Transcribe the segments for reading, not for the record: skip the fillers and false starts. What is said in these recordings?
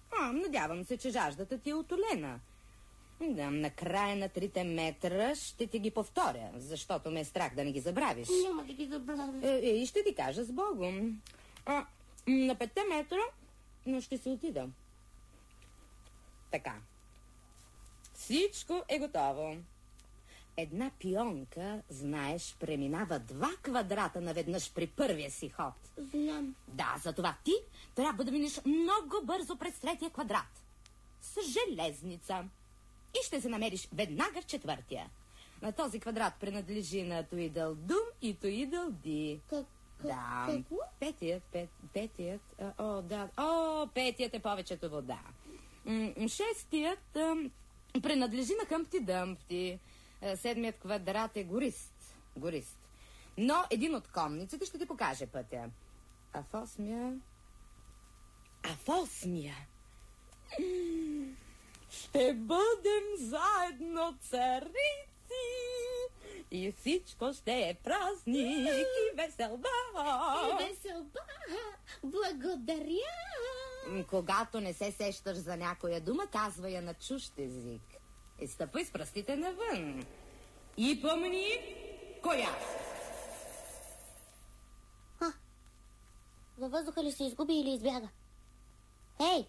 Надявам се, че жаждата ти е утолена. Да, на края на 3 метра ще ти ги повторя, защото ме е страх да не ги забравиш. Няма да ги забравя. И ще ти кажа с Богом. На 5 метра ще се отида. Така. Всичко е готово. Една пионка, знаеш, преминава 2 квадрата наведнъж при първия си ход. Знам. Да, затова ти трябва да минеш много бързо през 3-я квадрат. С железница. И ще се намериш веднага в 4-я. На този квадрат принадлежи на Туидълдум и Туидълди. Да, какво? Петият. Петият е повечето вода. 6-тият принадлежи на Хъмпти Дъмпти. 7-ият квадрат е горист. Но един от конниците ще ти покаже пътя. А в 8-я ще бъдем заедно царици и всичко ще е празник и веселба. Благодаря. Когато не се сещаш за някоя дума, казва я на чужд език. И стъпай с пръстите навън. И помни коя. Във въздуха ли се изгуби или избяга? Ей!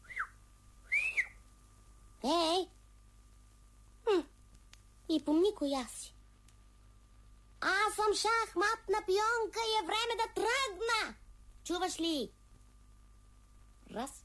И помни коя си. Аз съм шахматна пионка и е време да тръгна. Чуваш ли? Раз,